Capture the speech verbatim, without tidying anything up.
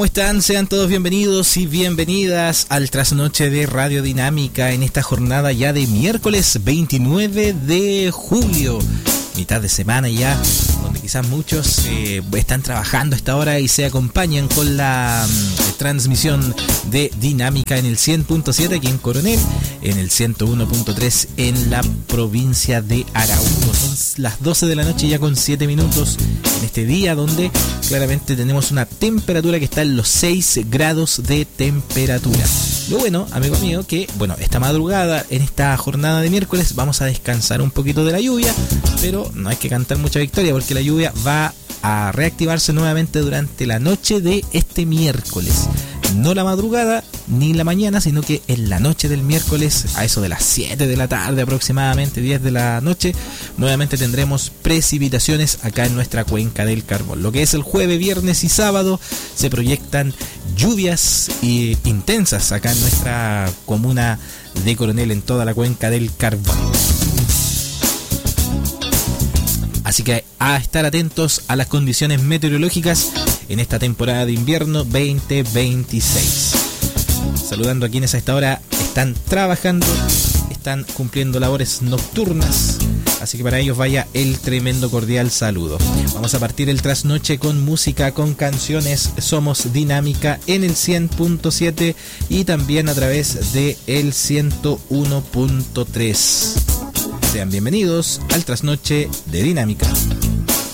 ¿Cómo están? Sean todos bienvenidos y bienvenidas al Trasnoche de Radio Dinámica en esta jornada ya de miércoles veintinueve de julio, mitad de semana ya, donde quizás muchos eh, están trabajando a esta hora y se acompañan con la um, transmisión de Dinámica en el cien punto siete aquí en Coronel, en el ciento uno punto tres en la provincia de Arauco. Son las doce de la noche ya con siete minutos en este día donde claramente tenemos una temperatura que está en los seis grados de temperatura. Lo bueno, amigo mío, que bueno, esta madrugada, en esta jornada de miércoles, vamos a descansar un poquito de la lluvia, pero no hay que cantar mucha victoria porque la lluvia va a reactivarse nuevamente durante la noche de este miércoles. No la madrugada ni la mañana, sino que en la noche del miércoles, a eso de las siete de la tarde aproximadamente, diez de la noche, nuevamente tendremos precipitaciones acá en nuestra cuenca del Carbón. Lo que es el jueves, viernes y sábado se proyectan lluvias eh, intensas acá en nuestra comuna de Coronel, en toda la cuenca del Carbón. Así que a estar atentos a las condiciones meteorológicas en esta temporada de invierno veinte veintiséis. Saludando a quienes a esta hora están trabajando, están cumpliendo labores nocturnas, así que para ellos vaya el tremendo cordial saludo. Vamos a partir el trasnoche con música, con canciones. Somos Dinámica en el cien punto siete y también a través de el ciento uno punto tres. Sean bienvenidos al trasnoche de Dinámica.